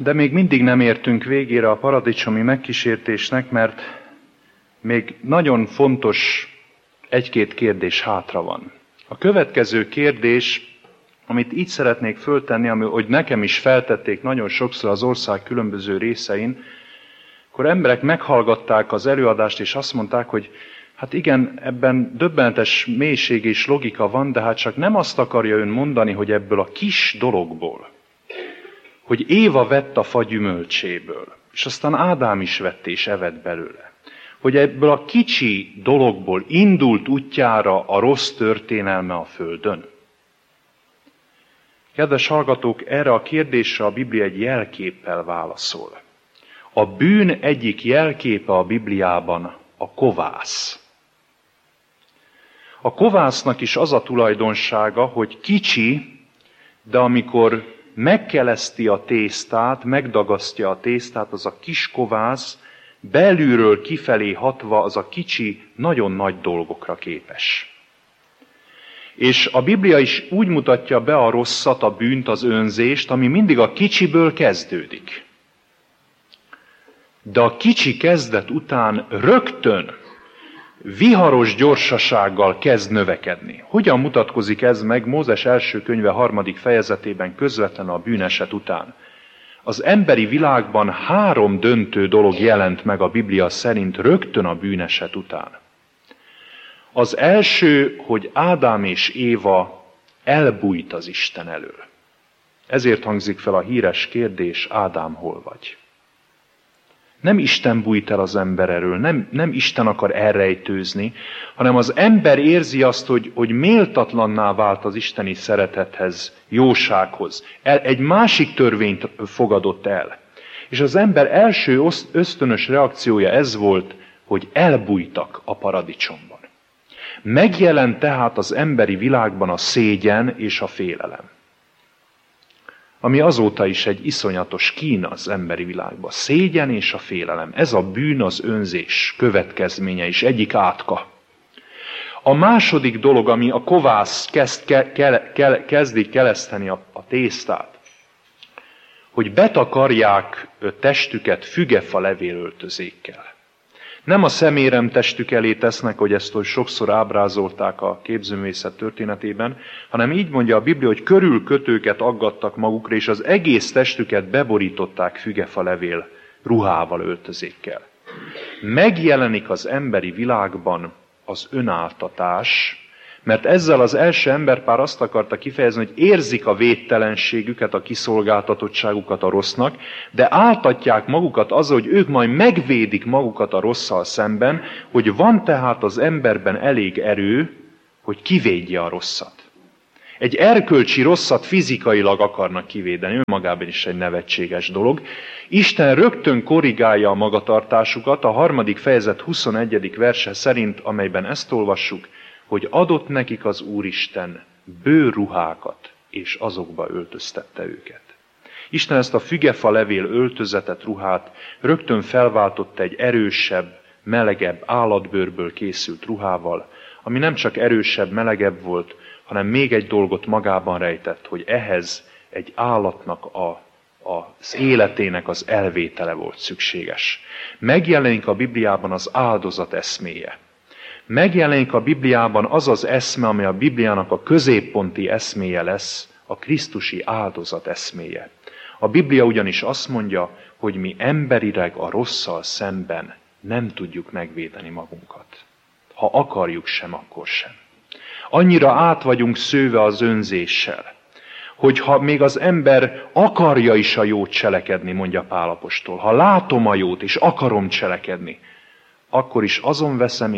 De még mindig nem értünk végére a paradicsomi megkísértésnek, mert még nagyon fontos egy-két kérdés hátra van. A következő kérdés, amit így szeretnék föltenni, hogy nekem is feltették nagyon sokszor az ország különböző részein, akkor emberek meghallgatták az előadást, és azt mondták, hogy hát igen, ebben döbbenetes mélység és logika van, de hát csak nem azt akarja ön mondani, hogy ebből a kis dologból, hogy Éva vett a fa gyümölcséből, és aztán Ádám is vett és evett belőle, hogy ebből a kicsi dologból indult útjára a rossz történelme a földön. Kedves hallgatók, erre a kérdésre a Biblia egy jelképpel válaszol. A bűn egyik jelképe a Bibliában a kovász. A kovásznak is az a tulajdonsága, hogy kicsi, de amikor megkeleszti a tésztát, megdagasztja a tésztát, az a kis kovász belülről kifelé hatva az a kicsi, nagyon nagy dolgokra képes. És a Biblia is úgy mutatja be a rosszat, a bűnt, az önzést, ami mindig a kicsiből kezdődik. De a kicsi kezdet után rögtön viharos gyorsasággal kezd növekedni. Hogyan mutatkozik ez meg Mózes első könyve 3. fejezetében közvetlenül a bűneset után? Az emberi világban 3 döntő dolog jelent meg a Biblia szerint rögtön a bűneset után. Az első, hogy Ádám és Éva elbújt az Isten elől. Ezért hangzik fel a híres kérdés, Ádám, hol vagy? Nem Isten bújt el az ember elől, nem Isten akar elrejtőzni, hanem az ember érzi azt, hogy méltatlanná vált az isteni szeretethez, jósághoz. Egy másik törvényt fogadott el. És az ember első ösztönös reakciója ez volt, hogy elbújtak a paradicsomban. Megjelent tehát az emberi világban a szégyen és a félelem. Ami azóta is egy iszonyatos kín az emberi világban. Szégyen és a félelem. Ez a bűn, az önzés következménye is, egyik átka. A második dolog, ami a kovász kezdi keleszteni a tésztát, hogy betakarják testüket fügefa levélöltözékkel. Nem a szemérem testük elé tesznek, hogy ezt sokszor ábrázolták a képzőművészet történetében, hanem így mondja a Biblia, hogy körülkötőket aggattak magukra, és az egész testüket beborították fügefa levél ruhával, öltözékkel. Megjelenik az emberi világban az önáltatás, mert ezzel az első emberpár azt akarta kifejezni, hogy érzik a védtelenségüket, a kiszolgáltatottságukat a rossznak, de áltatják magukat azzal, hogy ők majd megvédik magukat a rosszal szemben, hogy van tehát az emberben elég erő, hogy kivédje a rosszat. Egy erkölcsi rosszat fizikailag akarnak kivédeni, önmagában is egy nevetséges dolog. Isten rögtön korrigálja a magatartásukat, a 3. fejezet 21. verse szerint, amelyben ezt olvassuk, hogy adott nekik az Úristen bőrruhákat, és azokba öltöztette őket. Isten ezt a fügefa levél öltözetet, ruhát rögtön felváltotta egy erősebb, melegebb állatbőrből készült ruhával, ami nem csak erősebb, melegebb volt, hanem még egy dolgot magában rejtett, hogy ehhez egy állatnak az életének az elvétele volt szükséges. Megjelenik a Bibliában az áldozat eszméje. Megjelenik a Bibliában az az eszme, ami a Bibliának a középponti eszméje lesz, a krisztusi áldozat eszméje. A Biblia ugyanis azt mondja, hogy mi emberileg a rosszal szemben nem tudjuk megvédeni magunkat. Ha akarjuk sem, akkor sem. Annyira át vagyunk szőve az önzéssel, hogyha még az ember akarja is a jót cselekedni, mondja Pál apostol, ha látom a jót és akarom cselekedni, akkor is azon veszem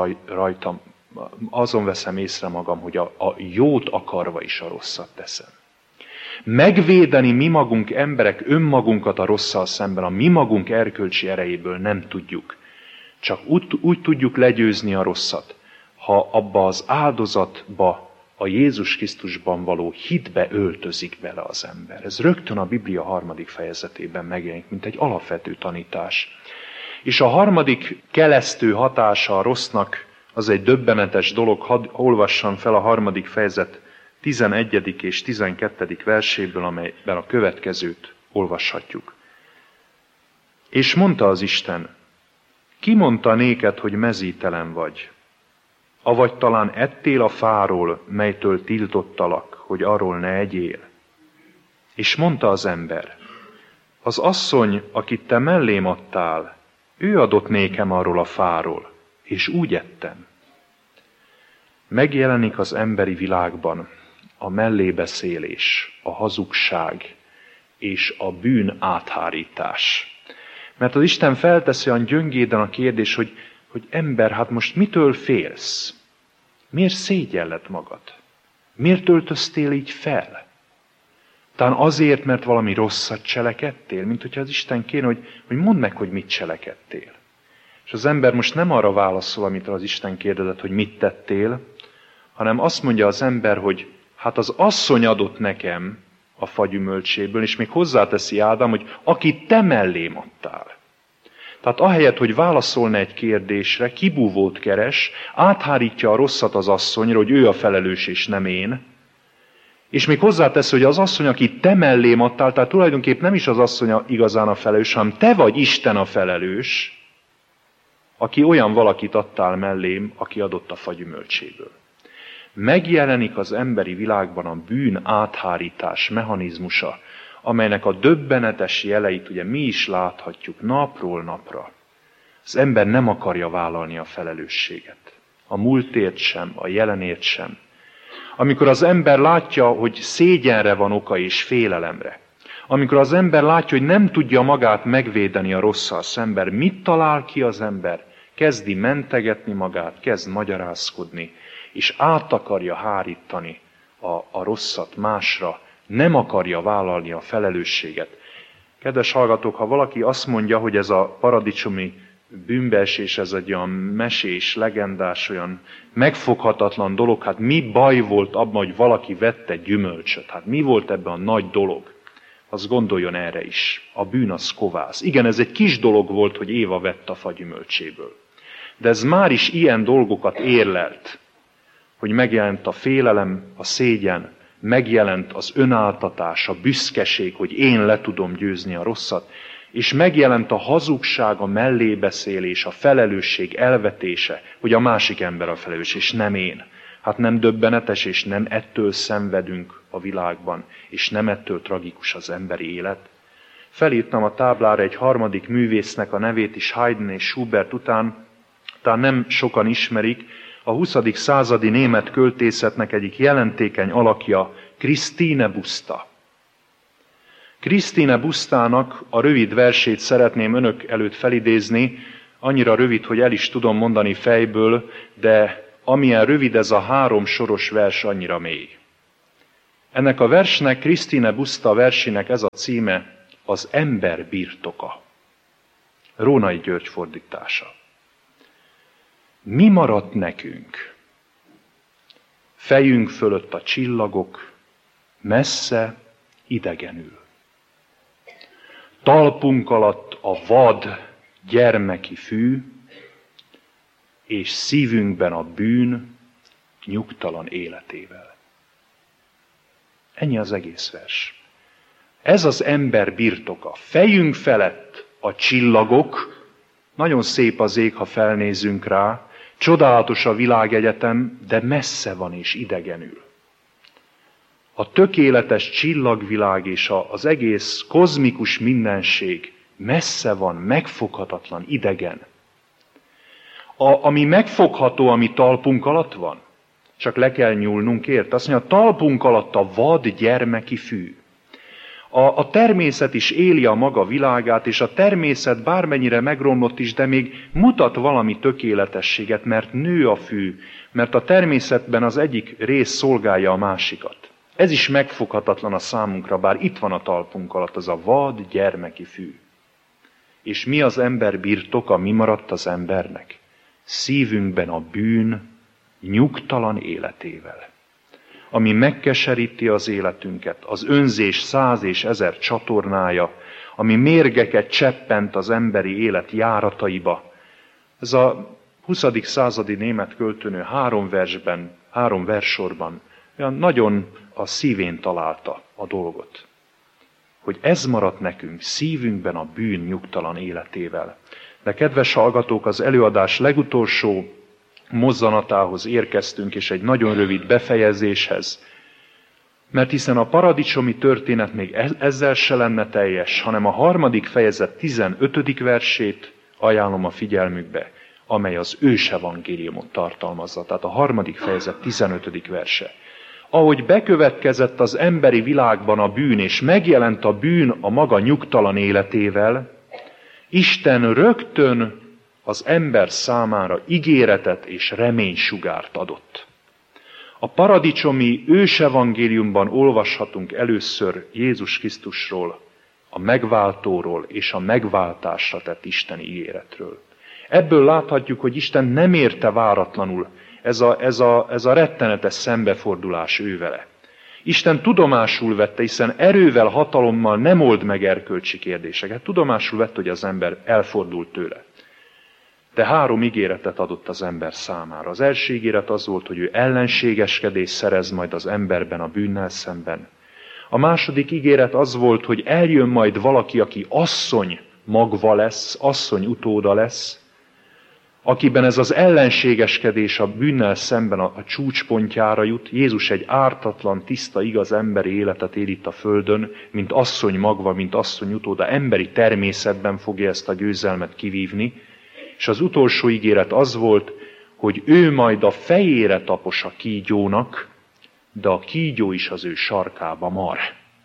észre magam, hogy a jót akarva is a rosszat teszem. Megvédeni mi magunk emberek önmagunkat a rosszal szemben, a mi magunk erkölcsi erejéből nem tudjuk. Csak úgy tudjuk legyőzni a rosszat, ha abba az áldozatba, a Jézus Krisztusban való hitbe öltözik bele az ember. Ez rögtön a Biblia 3. fejezetében megjelenik, mint egy alapvető tanítás. És a 3. kelesztő hatása a rossznak, az egy döbbenetes dolog, hadd olvassam fel a 3. fejezet 11. és 12. verséből, amelyben a következőt olvashatjuk. És mondta az Isten, ki mondta néked, hogy mezítelen vagy? Avagy talán ettél a fáról, melytől tiltottalak, hogy arról ne egyél? És mondta az ember, az asszony, akit te mellém adtál, ő adott nékem arról a fáról, és úgy ettem. Megjelenik az emberi világban a mellébeszélés, a hazugság és a bűn áthárítás. Mert az Isten felteszi olyan gyöngéden a kérdés, hogy ember, hát most mitől félsz? Miért szégyelled magad? Miért öltöztél így fel? Talán azért, mert valami rosszat cselekedtél, mint hogyha az Isten kéne, hogy mondd meg, hogy mit cselekedtél. És az ember most nem arra válaszol, amit az Isten kérdezett, hogy mit tettél, hanem azt mondja az ember, hogy hát az asszony adott nekem a fagyümölcséből, és még hozzáteszi Ádám, hogy akit te mellém adtál. Tehát ahelyett, hogy válaszolna egy kérdésre, kibúvót keres, áthárítja a rosszat az asszonyra, hogy ő a felelős és nem én, és még hozzátesz, hogy az asszony, akit te mellém adtál, tehát tulajdonképp nem is az asszony igazán a felelős, hanem te vagy Isten a felelős, aki olyan valakit adtál mellém, aki adott a fagyümölcséből. Megjelenik az emberi világban a bűn áthárítás mechanizmusa, amelynek a döbbenetes jeleit ugye mi is láthatjuk napról napra. Az ember nem akarja vállalni a felelősséget. A múltért sem, a jelenért sem. Amikor az ember látja, hogy szégyenre van oka és félelemre, amikor az ember látja, hogy nem tudja magát megvédeni a rosszal szemben, mit talál ki az ember? Kezdi mentegetni magát, kezd magyarázkodni, és át akarja hárítani a rosszat másra, nem akarja vállalni a felelősséget. Kedves hallgatók, ha valaki azt mondja, hogy ez a paradicsomi bűnbeesés, ez egy olyan mesés, legendás, olyan megfoghatatlan dolog, hát mi baj volt abban, hogy valaki vette gyümölcsöt? Hát mi volt ebben a nagy dolog? Az gondoljon erre is. A bűn az kovász. Igen, ez egy kis dolog volt, hogy Éva vett a fagyümölcséből. De ez már is ilyen dolgokat érlelt, hogy megjelent a félelem, a szégyen, megjelent az önáltatás, a büszkeség, hogy én le tudom győzni a rosszat, és megjelent a hazugság, a mellébeszélés, a felelősség elvetése, hogy a másik ember a felelős, és nem én. Hát nem döbbenetes, és nem ettől szenvedünk a világban, és nem ettől tragikus az emberi élet. Felírtam a táblára egy harmadik művésznek a nevét is, Haydn és Schubert után, talán nem sokan ismerik, a 20. századi német költészetnek egyik jelentékeny alakja, Christine Busta. Christine Bustának a rövid versét szeretném önök előtt felidézni, annyira rövid, hogy el is tudom mondani fejből, de amilyen rövid ez a 3 soros vers, annyira mély. Ennek a versnek, Christine Busta versének ez a címe, az ember birtoka. Rónai György fordítása. Mi maradt nekünk? Fejünk fölött a csillagok, messze, idegenül. Talpunk alatt a vad, gyermeki fű, és szívünkben a bűn nyugtalan életével. Ennyi az egész vers. Ez az ember birtoka. Fejünk felett a csillagok, nagyon szép az ég, ha felnézünk rá, csodálatos a világegyetem, de messze van és idegenül. A tökéletes csillagvilág és az egész kozmikus mindenség messze van, megfoghatatlan, idegen. Ami megfogható, ami talpunk alatt van, csak le kell nyúlnunk érte. Azt mondja, a talpunk alatt a vad gyermeki fű. A természet is éli a maga világát, és a természet bármennyire megromlott is, de még mutat valami tökéletességet, mert nő a fű, mert a természetben az egyik rész szolgálja a másikat. Ez is megfoghatatlan a számunkra, bár itt van a talpunk alatt az a vad gyermeki fű. És mi az ember birtoka, mi maradt az embernek? Szívünkben a bűn nyugtalan életével, ami megkeseríti az életünket, az önzés 100 és 1000 csatornája, ami mérgeket cseppent az emberi élet járataiba. Ez a 20. századi német költőnő 3 versben, 3 verssorban olyan nagyon a szívén találta a dolgot. hogy ez maradt nekünk szívünkben a bűn nyugtalan életével. De kedves hallgatók, az előadás legutolsó mozzanatához érkeztünk, és egy nagyon rövid befejezéshez. Mert hiszen a paradicsomi történet még ezzel se lenne teljes, hanem a 3. fejezet 15. versét ajánlom a figyelmükbe, amely az ősevangéliumot tartalmazza. Tehát a 3. fejezet 15. verse. Ahogy bekövetkezett az emberi világban a bűn, és megjelent a bűn a maga nyugtalan életével, Isten rögtön az ember számára ígéretet és reménysugárt adott. A paradicsomi ősevangéliumban olvashatunk először Jézus Krisztusról, a megváltóról és a megváltásra tett isteni ígéretről. Ebből láthatjuk, hogy Isten nem érte váratlanul ez a rettenetes szembefordulás ővele. Isten tudomásul vette, hiszen erővel, hatalommal nem old meg erkölcsi kérdéseket. Tudomásul vette, hogy az ember elfordult tőle. De 3 ígéretet adott az ember számára. Az első ígéret az volt, hogy ő ellenségeskedést szerez majd az emberben a bűnnel szemben. A második ígéret az volt, hogy eljön majd valaki, aki asszony magva lesz, asszony utóda lesz, akiben ez az ellenségeskedés a bűnnel szemben a csúcspontjára jut. Jézus egy ártatlan, tiszta, igaz emberi életet él itt a földön, mint asszony magva, mint asszony utóda, emberi természetben fogja ezt a győzelmet kivívni. És az utolsó ígéret az volt, hogy ő majd a fejére tapos a kígyónak, de a kígyó is az ő sarkába mar.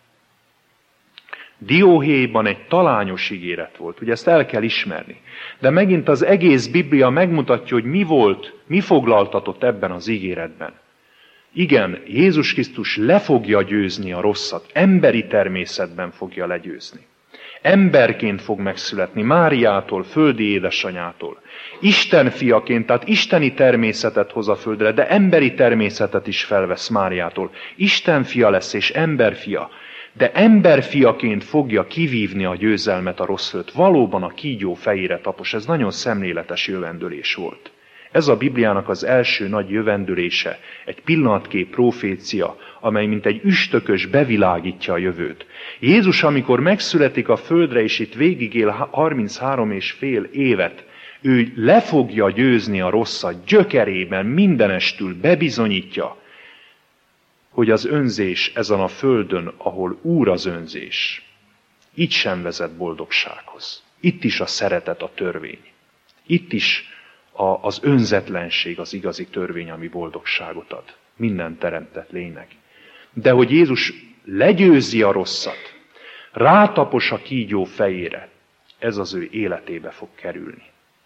Dióhéjban egy talányos ígéret volt, ugye ezt el kell ismerni. De megint az egész Biblia megmutatja, hogy mi volt, mi foglaltatott ebben az ígéretben. Igen, Jézus Krisztus le fogja győzni a rosszat, emberi természetben fogja legyőzni. Emberként fog megszületni, Máriától, földi édesanyától. Isten fiaként, tehát isteni természetet hoz a földre, de emberi természetet is felvesz Máriától. Isten fia lesz és emberfia, de emberfiaként fogja kivívni a győzelmet a rossz fölött. Valóban a kígyó fejére tapos, ez nagyon szemléletes jövendőlés volt. Ez a Bibliának az első nagy jövendőlése, egy pillanatkép profécia, amely mint egy üstökös bevilágítja a jövőt. Jézus, amikor megszületik a földre, és itt végigél 33,5 évet, ő le fogja győzni a rosszat gyökerében, mindenestül bebizonyítja, hogy az önzés ezen a földön, ahol úr az önzés, itt sem vezet boldogsághoz. Itt is a szeretet a törvény. Itt is az önzetlenség az igazi törvény, ami boldogságot ad. Minden teremtett lénynek. De hogy Jézus legyőzi a rosszat, rátapos a kígyó fejére, ez az ő életébe fog kerülni.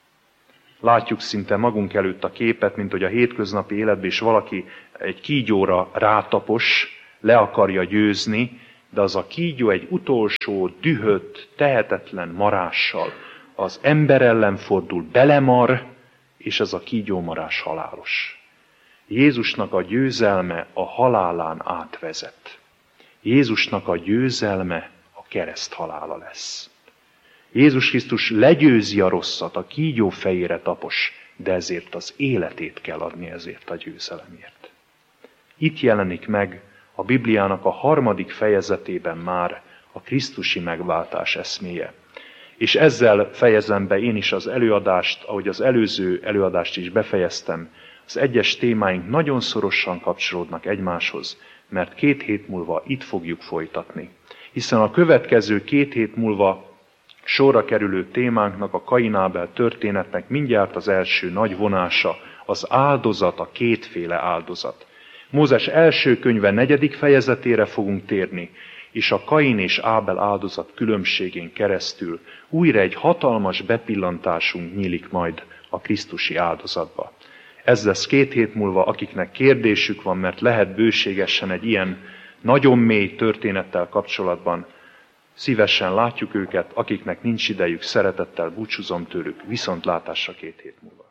Látjuk szinte magunk előtt a képet, mint hogy a hétköznapi életben is valaki egy kígyóra rátapos, le akarja győzni, de az a kígyó egy utolsó, dühött, tehetetlen marással az ember ellen fordul, belemar, és ez a kígyómarás halálos. Jézusnak a győzelme a halálán átvezet. Jézusnak a győzelme a kereszt halála lesz. Jézus Krisztus legyőzi a rosszat, a kígyó fejére tapos, de ezért az életét kell adni ezért a győzelemért. Itt jelenik meg a Bibliának a 3. fejezetében már a krisztusi megváltás eszméje. És ezzel fejezem be én is az előadást, ahogy az előző előadást is befejeztem. Az egyes témáink nagyon szorosan kapcsolódnak egymáshoz, mert 2 hét múlva itt fogjuk folytatni. Hiszen a következő 2 hét múlva sorra kerülő témánknak, a Kain-Ábel történetnek mindjárt az első nagy vonása, az áldozat, a kétféle áldozat. Mózes első könyve 4. fejezetére fogunk térni, és a Kain és Ábel áldozat különbségén keresztül újra egy hatalmas bepillantásunk nyílik majd a krisztusi áldozatba. Ez lesz 2 hét múlva, akiknek kérdésük van, mert lehet bőségesen egy ilyen nagyon mély történettel kapcsolatban. Szívesen látjuk őket, akiknek nincs idejük, szeretettel búcsúzom tőlük, viszontlátásra 2 hét múlva.